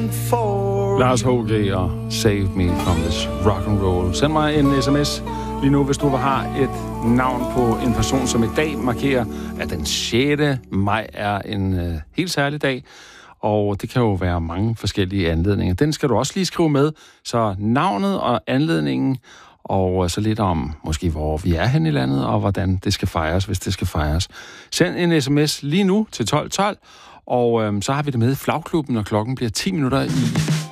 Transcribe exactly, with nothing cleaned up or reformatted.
waiting for Lars H G og Save Me From This Rock and Roll. Send mig en sms lige nu, hvis du har et navn på en person, som i dag markerer, at den sjette maj er en øh, helt særlig dag. Og det kan jo være mange forskellige anledninger. Den skal du også lige skrive med. Så navnet og anledningen, og så lidt om måske, hvor vi er hen i landet, og hvordan det skal fejres, hvis det skal fejres. Send en sms lige nu til tolv tolv, og øh, så har vi det med i Flagklubben, når klokken bliver ti minutter i